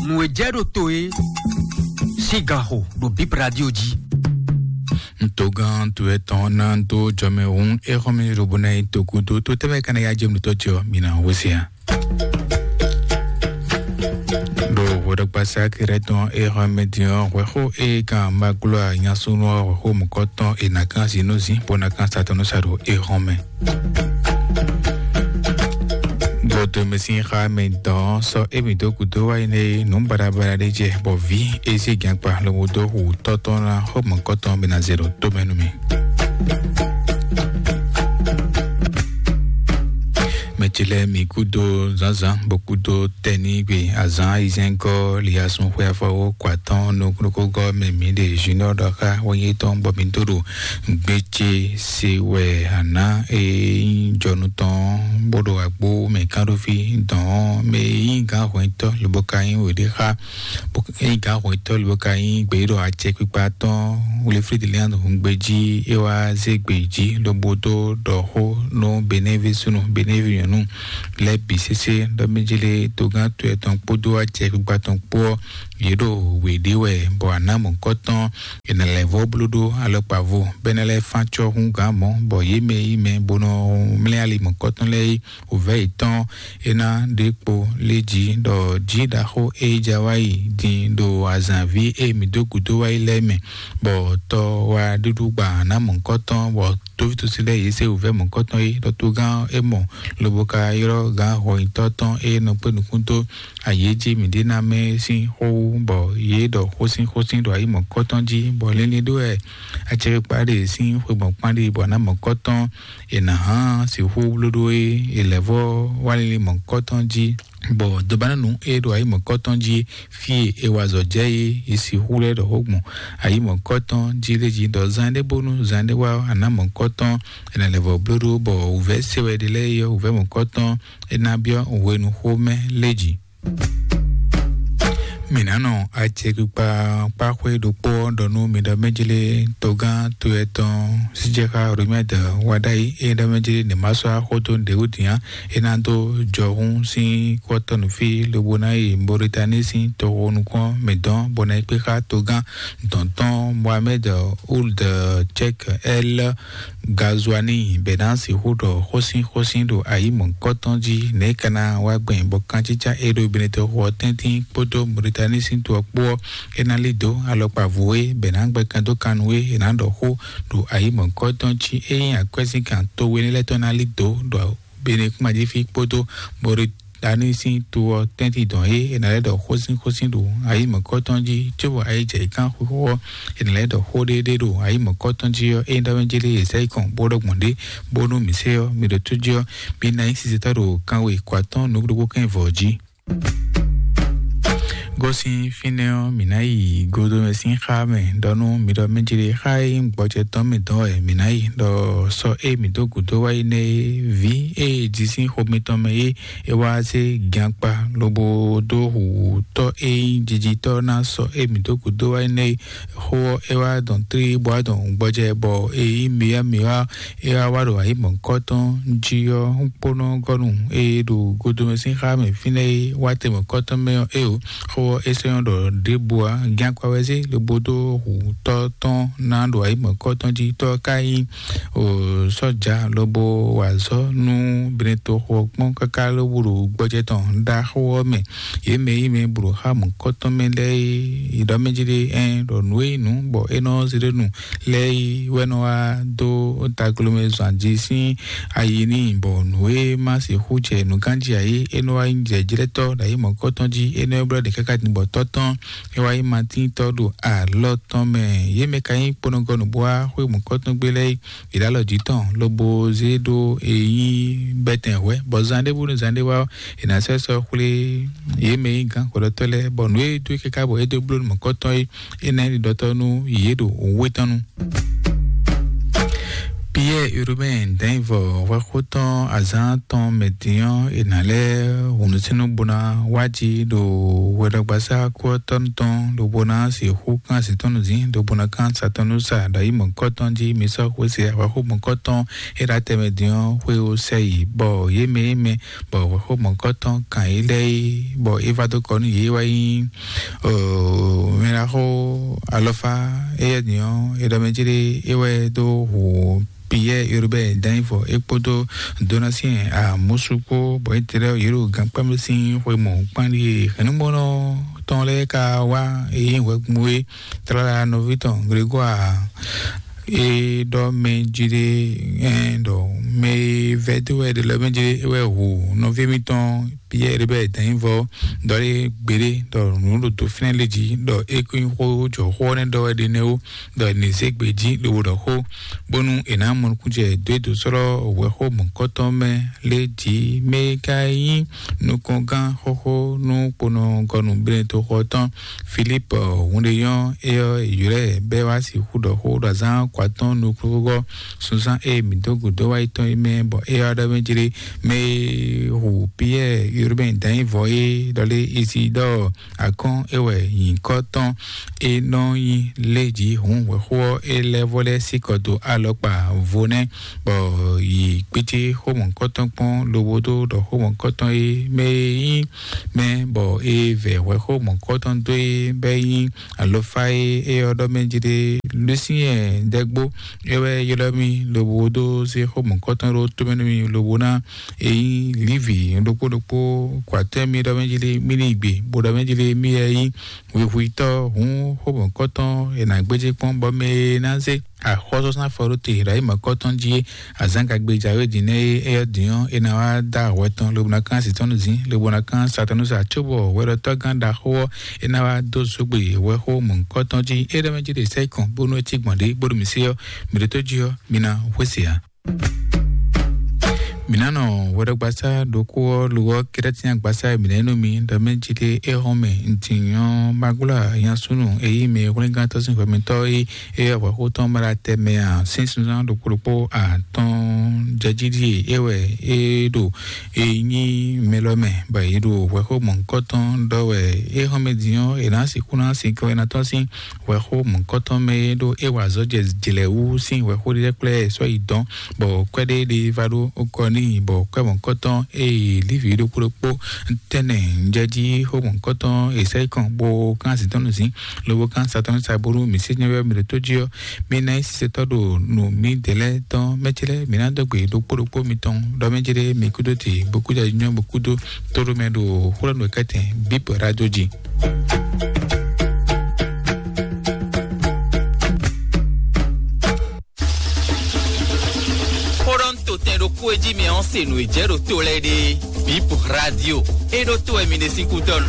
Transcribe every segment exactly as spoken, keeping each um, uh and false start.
Muejero toe Sigaho do Bip Radio Di Togan tu etona to Jamerun e Romi Robonai to kudo to tebe kana ya jem to jo mina wosia do wodak pasa kireton e remedio weho e ka magloa nyasuno ho mkoton e nakansi nozi pona kansa tono saro e Rome Goto mesin ramento so evito kudo ine numbara baradeje bovi e se gangpa lo modo hu totona ho mkoton bina zero to menumi Mechile mi kudo zaza bokudo teni gbe azan izenko liasun fwe afawo kwatan no kroko go memi de junior doka woye ton bobintoro gbeche sewe ana e jonuton bodo agbo me karofi don me inga hoito loboka yin wede ha inga hoito loboka yin gbero ache pipa ton ule free de land ngbeji ewa zegbeji lobodo doho no benevisu no benevi nu le bisese do mejile togan to eton podo ache pipa ton po yedo wedewe bo anamu koton ina levo bludo alopavo benele fancho hunga mo bo yeme ime bono mle ali mo koton le ove iton ina depo leji do jida ho e jawai din do azanvi e mi do kudo wa ileme bo to wa dudu gba na mo koton bo to to sile yese ove mo koton e do to gan e mo loboka iro ga ho itoton e no pe nukunto ayeji mi dina me sin ho bo yedo hosin hosin do ayi mo koton ji bo lele do e a chere pare sin ho bo pare bo na mo koton e na ha si ho bludo e elevo wale mo koton ji bo do bananu e do ayi mo koton ji fi e wazo je e si hule do hogmo ayi mo koton ji leji do zande bonu zande wa ana mo koton e na levo bludo bo uve sewe de le yo uve mo koton e na bio uwe nu home leji Minano a chekupa pa kwe do po do no mi da mejile toga to eton sijeka rumeda wadai e da mejile ne maswa hoto de utia enando jorun si koton fi le bonai Mauritanie si to onu ko medon bonai pe ka toga tonton Mohamed Ould Cheikh El Ghazouani benansi hudo hosin hosin do ayi mon kotonji ne kana wa gben bokan chicha e do beneto ho tentin poto Mauritanie Tani to akpo enalido alopa voe benangbe kando kanwe enando ho do ayi mon kotonchi e akwesi kan to wenele tonalido do bene kuma difi poto bori dani sin to tenti don e enaledo hosin hosin do ayi mon kotonji chobo ayi je kan ho enaledo ho de de do ayi mon kotonji e ndawenjele sai kon bodo monde bono miseo mi do tujo bina insisitaro kanwe kwaton no grupo kan voji Gosi fineo minai godo mesin khame donu mido menjiri khai mboje to mi do e minai do so e mi do gudo wa ine vi e jisin ho mi to me e wa se gyanpa lobo do hu to e jiji to na so e mi do gudo wa ine ho e wa don tri bo don mboje bo e mi ya mi wa e wa ro ai mon koton jio pono gonu e do godo mesin khame fine wa te mon koton me e o ese do deboa gyankwa weze le bodo hu to ton nando ai mo koton ji to kai o soja lobo wazo nu breto ho pon kaka lo buru gboje ton da ho me yeme yeme buru ha mo koton me le ido mejire en do nwe nu bo eno zire nu le weno a do taglome zanji si ayini bo nwe ma se huche nu kanji ai eno a inje jireto da mo koton ji eno bro de kaka bo toton ewa yi mantin todo a loton me yeme kayin ponogonu boa hwe mu koton gbele idalo jiton lobo zedo eyin beten we bo zande bu zande wa ina seso hule yeme gan ko tole bonwe tu ke ka bo edo blu mu koton ina ni dotonu yedo wetonu Pierre urbain d'Invo, Wakoton, Azanton, Median, et Nale, Unusino Bona, Waji, do Wedabasa, Quatonton, do Bona, si Hukan, Sitonuzi, do Bonacan, Satanusa, Daimon Cotonji, Missa, Wese, Wahomon Coton, Erate Median, Weo Sei, Bo, Yeme, Me, Bo, Wahomon Coton, Kaile, Bo, Evado Con, Yewai, Oh, Meraho, Alofa, Edion, Edamejiri, Ewe, do, Pierre urbain d'Invo, Epodo, donation à Mosuko, Boetere, Yuru, Gampamsin, Wemo, Pandi, Hanumono, Tonle, Kawa, et Wekmoué, Trala Noviton, Grégoire, et do me jide, do me vetu de la menjide, ou, Novimiton, Pierre urbain d'Invo, dans les bérés, dans nous, tout finalité, dans Equin Ho, Johone, dans les néo, dans les Ekbeji, le Wodaho, Bonu, et Namon Kuja, deux de solo, Weho, mon cotome, les Ji, Mekai, nous congan, Hoho, nous, Pono, Gonou, Beneto, Rotan, Philippe, Wondeyon, et Yure, Bewasi, Hudo, Dazan, Quaton, nous, Krugo, Susan, et Midogo, Doaiton, et Membo, et Adamejiri, mais, ou Pierre, urbain d'Invo, dans les Isidore, à Con, et ouais, y coton, et non, y lady, on voit, et les volets, si coto, alors pas, vonet, bon, y petit, homon coton, pont, le wodo, de homon coton, et mais, mais, bon, et vers, ouais, homon coton, de, bay, à l'ofaï, et au domaine de Lucien, d'Egbo, et ouais, y l'a mis, le wodo, c'est homon coton, l'autre, le wona, et Livy, le pot de pot, quoi, terminé d'Avengile, Minigbe, Bodavengile, Miaï, Wivito, Hon, Hobon Coton, et Nagbeji Pombo, mais Naze, à Rosa Forote, Raima Coton Dier, à Zankagbeja, Dine, et Dion, et Nawa, Da, Weton, le Bonacan, c'est ton zin, le Bonacan, Satanus à Chobo, where the Togan da Ho, et Nawa, Dosubi, Weho, Mon Coton G, et Davengile, Second, Bono Chigmande, Bodomisio, Miletogio, Mina, Wesia. Minano, wada gbasa doko luwa kiratinya gbasa mineno mi dame jide e home ntinyo magula yansunu eyi me kulinga tosin ko mento e e wa ko ton mara teme a sinsun do kurupo a ton jajidi ewe e do e ni melome ba ido wa ko mon koton do we e home dinyo e na sikuna sinko na tosin wa ko mon koton me do e wa zo jele u sin wa ko de kle so idon bo kwede de vado okoni bo kwemon koton e livi do kuropo tene njaji homon koton e sai kan bo kan sitonu sin lobo kan satonu saburu misi nyewe mi to jio mi na si todo no mi dele ton mechele mi na dogbe do kuropo mi ton do mejere mi kudoti boku ja nyo boku do toro me do hura no kate bip radio ji. Ko eji mi on se no ejero to le de Bip Radio e do to e mi de cinco ton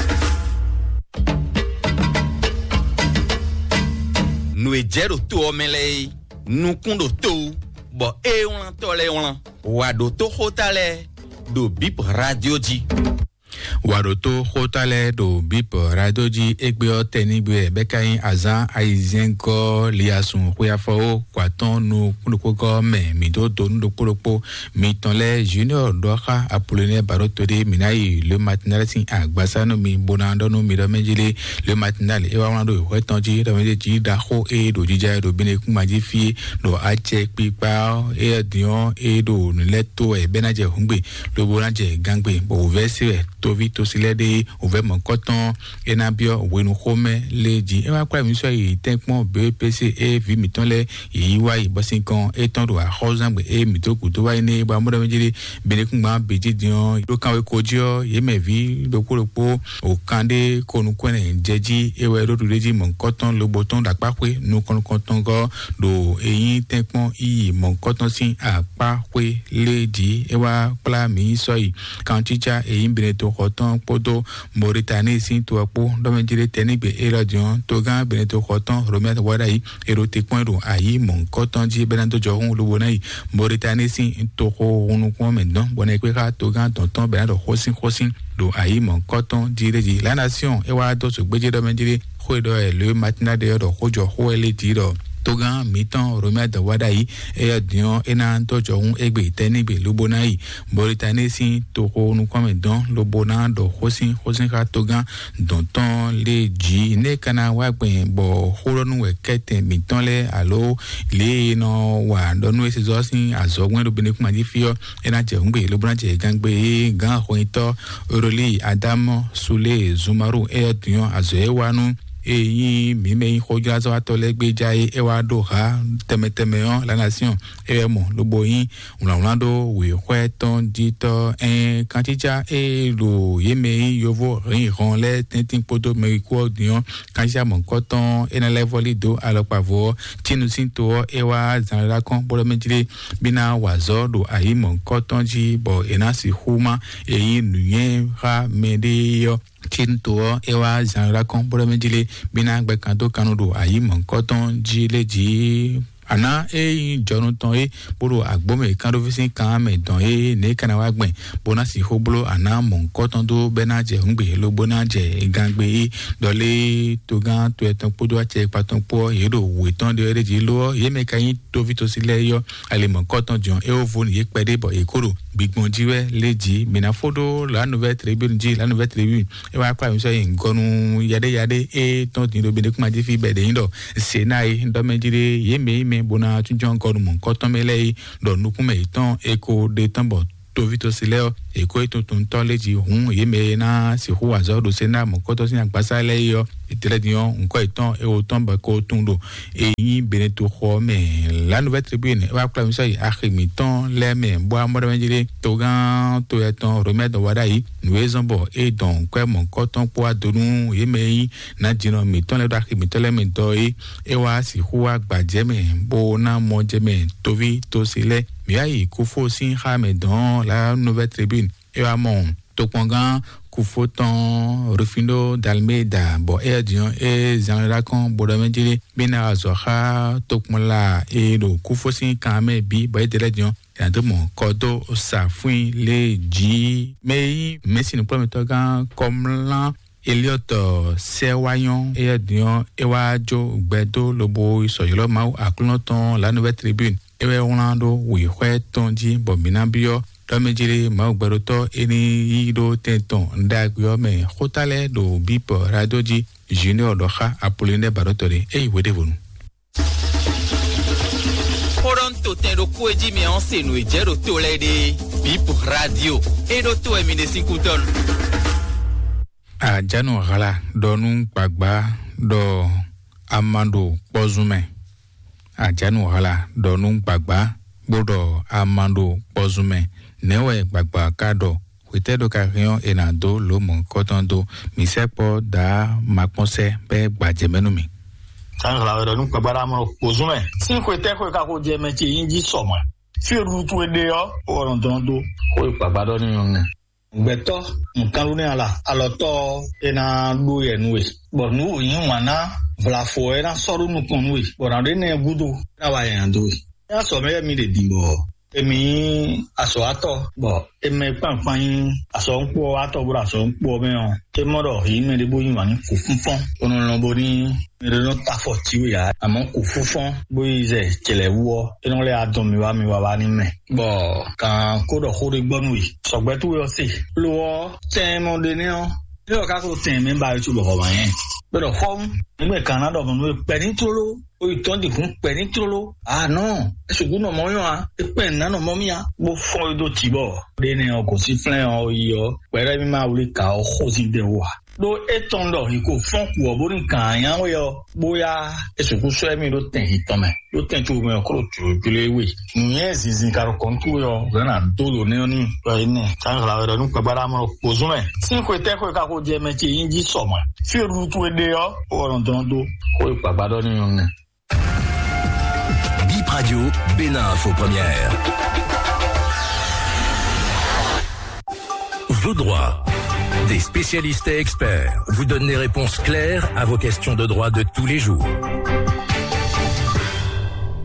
no ejero to o mele nu kundo to bo e on to le on wa do to hotale do Bip Radio ji Waroto hotale do Bip Radio ji egbe o tenigbe bekayin azan aizenko liasun huyafo kwaton no kunuko me mi do do no kuropo mi tonle junior doka Apollinaire Barotode minayi le matinal sin agbasa no mi bonando no mi do mejile le matinal e wa wando wetonji do meji da ho e do jija do bine kumaji fi do ache pipa e dion e do leto e benaje hungbe lo bonaje gangbe bo vesi tovi to silede ove mon coton enabio wenu home leji e wa kwa mi so yi tenpon B P C e vi mi tonle yi wa yi bosin kan e ton do a hozangbe e mi to ku to wa ni ba mo do mejiri benekun gba beji dion do kan we kojo ye me vi do kuropo o kande konu kwene jeji e we do leji mon coton lo boton da pape nu kon coton go do eyin tenpon yi mon coton sin apa we leji e wa pla mi so yi kan chicha eyin beneto Coton, Podo, Mauritanie, Sintoapo, Domejire, Tenigbe, Eradion, Togan, Beneto Coton, Romet Wadai, Erotiquando, Aïe, Mon Coton, J. Benando Joron, Lubonai, Mauritanie, Sintoro, Ronouquan, Mendon, Bonequera, Togan, Tonton, Benado, Hosin, Hosin, do Aïe, Mon Coton, Jireji, La Nation, Ewado, Subéji, Domejire, Huedo, le matinal de Rojo, Huele, Tiro. togan mitan Romeo Wadai e dion ena tojo un egbe tenigbe lobonai Boritane sin toko nu kwame don lobona do hosin hosin ka togan don ton le ji ne kana wa gben bo horonu we kete mitan le alo le no wa donu ese zosin azogwen do bene kuma di fio ena je ngbe lobona je gangbe gan hoito oroli Adam Sule Zumaru e dion azoewanu eyin mime khojo azo atole jaye ewa do ha temeteme on la nation e mo lobo yin unlando we kweton dito en kantija e lo yeme yovo rin ron le tintin podo meriko dion kanja mon koton en level do alopavo tinu sinto ewa zanla kon bolo menjile bina wazo do ayi mon koton ji bo enasi huma eyin nuyen ha medeyo Kinto ewa zanra kon bolo menjile bina gbe kan to kanudo ayi mon koton ji leji ana e jonu ton e boro agbome kan do fisin kan me don e ne kana wa gbin bona si hoblo ana mon koton do benaje ngbe lo bonaje gangbe e dole to gan to etan podo ache paton po yero we ton de reji lo ye me kan to vito sile yo ale mon koton jon e o voni ye pede bo e koro bigbon jiwe leji mina fodo la nouvelle tribune ji la nouvelle tribune e wa pa mi so yin gonu yade yade e ton din do bene kuma ji fi bede yin do senai ndo menjire ye me bona tunjon ko mon koton mele do nukume itan eko de tambo to vito sileo eko eto ton to leji hun ye me na si hu azo do sena mon koton sin agbasa le yo itele dion nko itan e o ton ba ko tundo eyin beneto kho me la nouvelle tribune wa kla mi so yi akhimitan le me bo amore menjire to gan to etan Romeo Wadai nuezombo e don ko mon koton po adonu ye me na jino mi ton le do akhimitan le me do e e wa si hu agbaje me bo na mo je me to vi to sile mi ayi kufo sin ha me don la nouvelle tribune e wa mon to pongan Kufoton Rufindo d'Almeida bo e dion e zanra kon bodo menjile bina azoha tokmola e do kufosin kame bi bo e dele dion ya de mon kodo safin le ji mei mesi no prometo gan komlan Elliot Sewayon e dion e wa jo gbedo lobo isoyolo ma aklonton la nouvelle tribune e we Orlando we kweton ji bo binabio Domejile Maugbaroto eni yido tenton ndagyo me khotale do bip radioji junior doha Apolline Barotori e wedevonu Toronto tendo kweji me onse no ejero to lede bip radio e do to emine cinquanton a janu gala donu gbagba do amando pozume a janu gala donu gbagba bodo amando pozume newe gbagba kado witedo karion enado lo mon kotondo mi sepo da maponse pe gbajemenumi sangla wero nu gbagba mo pozume sin ko te ko ka ko je mechi yinji soma fi rutu ede yo oron dondo ko gbagba do ni yun gbeto nkan lu ni ala aloto ena lu yenwe bo nu yin wana vlafo era soru nu konwe bo na de ne gudu na wa yan do ya so me mi de dimbo emi aso ato bo eme panpan aso npo ato bura aso npo me on ke modo yi me de boyin wa ni funfun ono lo bo ni me no ta fo ti ya amo ku funfun bo ize kele wo eno le adon mi wa mi wa ba ni me bo kan ko do ho de gbonu yi so gbe tu yo si lo ten mo de ni o yo ka ko ten me ba tu bo ho ba yen pero home me Canada mo no penitolo o itondi fun penitolo ah no esugun no mo yan a pe na no mo mi a mo fo do tibo de ni o ko si flen o yo pere mi ma wuli ka o ho si de wa do etondo iko fon ku o borin kan yan we yo boya esugun so emi do ten hitan me do ten tu me ko tu pile we nyen zizin karo kon tu yo na do lo ni oni wa ni kan la we do nu gbara mo pozume sin ko te ko ka ko je me ti yin ji so mo fi rutu ede yo oron dondo ko gbagba do ni yun Bip Radio, Bénin Info Première. Vos droits. Des spécialistes et experts vous donnent des réponses claires à vos questions de droit de tous les jours.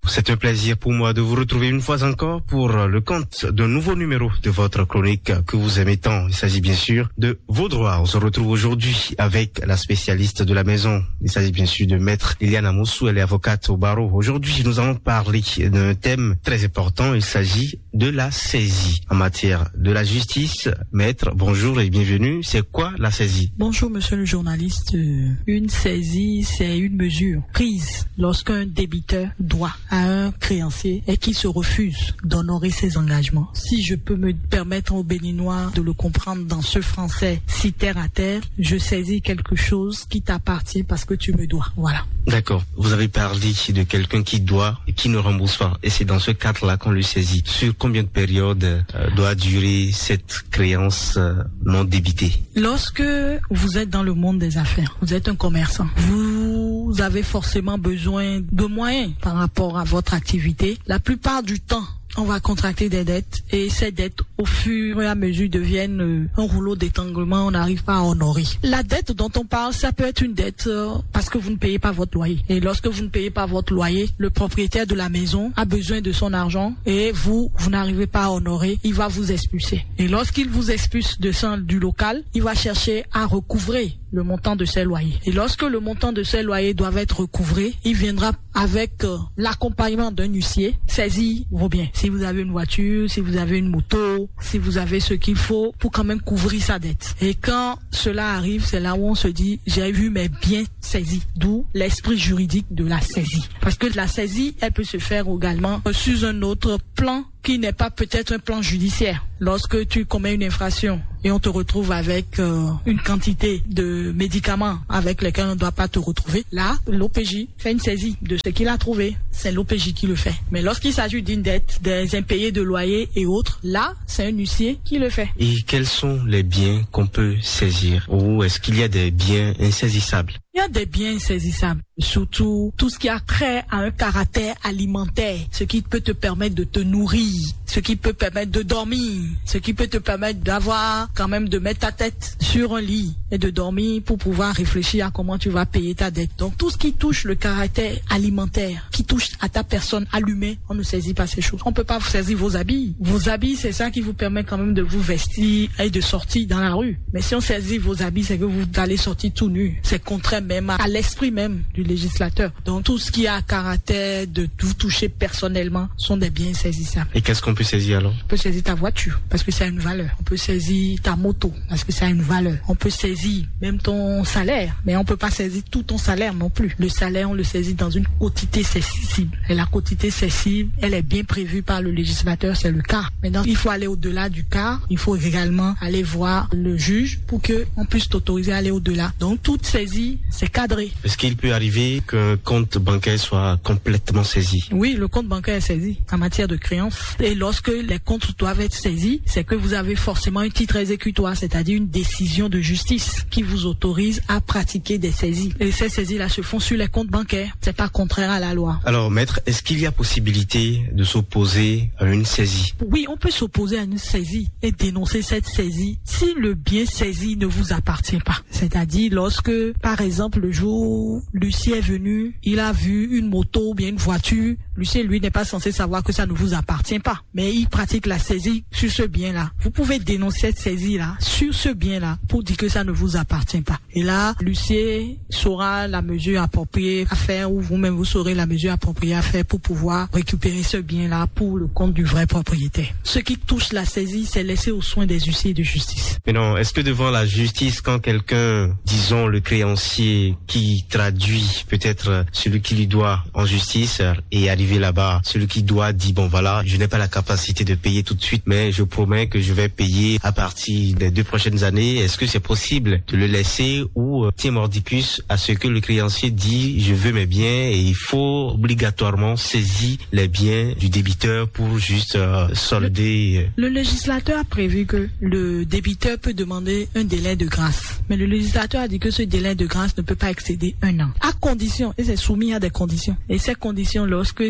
C'est un plaisir pour moi de vous retrouver une fois encore pour le compte d'un nouveau numéro de votre chronique que vous aimez tant. Il s'agit bien sûr de vos droits. On se retrouve aujourd'hui avec la spécialiste de la maison. Il s'agit bien sûr de Maître Liliane Amoussou, elle est avocate au barreau. Aujourd'hui, nous allons parler d'un thème très important. Il s'agit de la saisie en matière de la justice. Maître, bonjour et bienvenue. C'est quoi la saisie? Bonjour monsieur le journaliste. Une saisie, c'est une mesure prise lorsqu'un débiteur doit à un créancier et qui se refuse d'honorer ses engagements. Si je peux me permettre aux Béninois de le comprendre dans ce français si terre à terre, je saisis quelque chose qui t'appartient parce que tu me dois. Voilà. D'accord. Vous avez parlé de quelqu'un qui doit et qui ne rembourse pas. Et c'est dans ce cadre-là qu'on le saisit. Sur combien de périodes euh, doit durer cette créance euh, non débitée? Lorsque vous êtes dans le monde des affaires, vous êtes un commerçant, vous avez forcément besoin de moyens par rapport à votre activité. La plupart du temps, on va contracter des dettes et ces dettes au fur et à mesure deviennent euh, un rouleau d'étranglement, on n'arrive pas à honorer. La dette dont on parle, ça peut être une dette euh, parce que vous ne payez pas votre loyer. Et lorsque vous ne payez pas votre loyer, le propriétaire de la maison a besoin de son argent et vous, vous n'arrivez pas à honorer, il va vous expulser. Et lorsqu'il vous expulse de sein du local, il va chercher à recouvrer le montant de ses loyers. Et lorsque le montant de ses loyers doit être recouvré, il viendra avec euh, l'accompagnement d'un huissier saisir vos biens. Si vous avez une voiture, si vous avez une moto, si vous avez ce qu'il faut pour quand même couvrir sa dette. Et quand cela arrive, c'est là où on se dit, j'ai vu mes biens saisis. D'où l'esprit juridique de la saisie. Parce que la saisie, elle peut se faire également sur un autre plan qui n'est pas peut-être un plan judiciaire. Lorsque tu commets une infraction et on te retrouve avec euh, une quantité de médicaments avec lesquels on ne doit pas te retrouver, là, l'O P J fait une saisie de ce qu'il a trouvé. C'est l'O P J qui le fait. Mais lorsqu'il s'agit d'une dette, des impayés de loyer et autres, là, c'est un huissier qui le fait. Et quels sont les biens qu'on peut saisir? Ou est-ce qu'il y a des biens insaisissables? Il y a des biens insaisissables, surtout tout ce qui a trait à un caractère alimentaire, ce qui peut te permettre de te nourrir, ce qui peut permettre de dormir, ce qui peut te permettre d'avoir quand même de mettre ta tête sur un lit et de dormir pour pouvoir réfléchir à comment tu vas payer ta dette. Donc tout ce qui touche le caractère alimentaire, qui touche à ta personne, à l'humain, on ne saisit pas ces choses. On peut pas vous saisir vos habits. Vos habits, c'est ça qui vous permet quand même de vous vestir et de sortir dans la rue. Mais si on saisit vos habits, c'est que vous allez sortir tout nu. C'est contraire même à l'esprit même du législateur. Donc tout ce qui a caractère de vous toucher personnellement sont des biens saisissables. Et qu'est-ce qu'on peut saisir alors? On peut saisir ta voiture parce que ça a une valeur. On peut saisir ta moto parce que ça a une valeur. On peut saisir même ton salaire, mais on peut pas saisir tout ton salaire non plus. Le salaire, on le saisit dans une quotité cessible. Et la quotité cessible, elle est bien prévue par le législateur, c'est le cas. Maintenant, il faut aller au-delà du cas. Il faut également aller voir le juge pour que on puisse t'autoriser à aller au-delà. Donc toute saisie, c'est cadré. Est-ce qu'il peut arriver qu'un compte bancaire soit complètement saisi? Oui, le compte bancaire est saisi en matière de créance. Et lorsque les comptes doivent être saisis, c'est que vous avez forcément un titre exécutoire, c'est-à-dire une décision de justice qui vous autorise à pratiquer des saisies. Et ces saisies-là se font sur les comptes bancaires. C'est pas contraire à la loi. Alors, maître, est-ce qu'il y a possibilité de s'opposer à une saisie? Oui, on peut s'opposer à une saisie et dénoncer cette saisie si le bien saisi ne vous appartient pas. C'est-à-dire lorsque, par exemple, le jour l'huissier est venu, il a vu une moto ou bien une voiture, l'huissier lui n'est pas censé savoir que ça ne vous appartient pas, mais il pratique la saisie sur ce bien-là. Vous pouvez dénoncer cette saisie-là sur ce bien-là pour dire que ça ne vous appartient pas. Et là, l'huissier saura la mesure appropriée à faire ou vous-même vous saurez la mesure appropriée à faire pour pouvoir récupérer ce bien-là pour le compte du vrai propriétaire. Ce qui touche la saisie, c'est laissé aux soins des huissiers de justice. Mais non, est-ce que devant la justice, quand quelqu'un, disons le créancier qui traduit peut-être celui qui lui doit en justice et arrivé là-bas, celui qui doit dit bon voilà, je n'ai pas la capacité de payer tout de suite, mais je promets que je vais payer à partir des deux prochaines années. Est-ce que c'est possible de le laisser ou tiens mordicus à ce que le créancier dit je veux mes biens et il faut obligatoirement saisir les biens du débiteur pour juste euh, solder? Le, le législateur a prévu que le débiteur peut demander un délai de grâce, mais le législateur a dit que ce délai de grâce ne peut pas excéder un an, à condition, et c'est soumis à des conditions. Et ces conditions, lorsque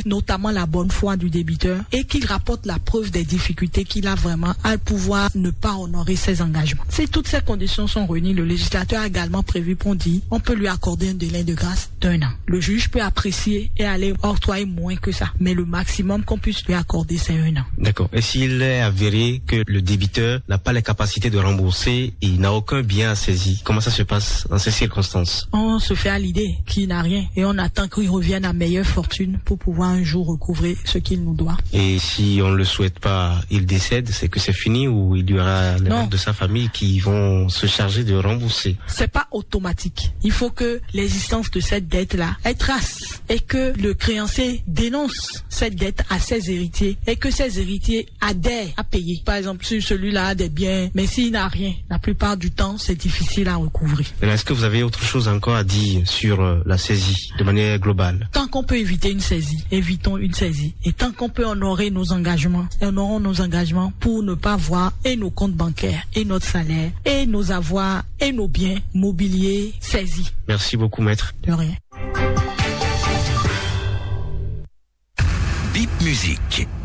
notamment la bonne foi du débiteur et qu'il rapporte la preuve des difficultés qu'il a vraiment à pouvoir ne pas honorer ses engagements. Si toutes ces conditions sont réunies, le législateur a également prévu qu'on dit on peut lui accorder un délai de grâce d'un an. Le juge peut apprécier et aller octroyer moins que ça, mais le maximum qu'on puisse lui accorder, c'est un an. D'accord. Et s'il est avéré que le débiteur n'a pas les capacités de rembourser et il n'a aucun bien à saisir, comment ça se passe dans ces circonstances? On se fait à l'idée qu'il n'a rien et on attend qu'il revienne à meilleure fortune pour pouvoir un jour recouvrer ce qu'il nous doit. Et si on ne le souhaite pas, il décède, c'est que c'est fini ou il y aura les membres de sa famille qui vont se charger de rembourser? C'est pas automatique. Il faut que l'existence de cette dette-là ait trace et que le créancier dénonce cette dette à ses héritiers et que ses héritiers adhèrent à payer. Par exemple, si celui-là a des biens, mais s'il n'a rien, la plupart du temps, c'est difficile à recouvrer. Est-ce que vous avez autre chose encore à dire sur euh, la saisie de manière globale? Tant qu'on peut éviter une saisie, évitons une saisie. Et tant qu'on peut honorer nos engagements, honorons nos engagements pour ne pas voir et nos comptes bancaires, et notre salaire, et nos avoirs, et nos biens mobiliers saisis. Merci beaucoup, maître. De rien. Bip Musique.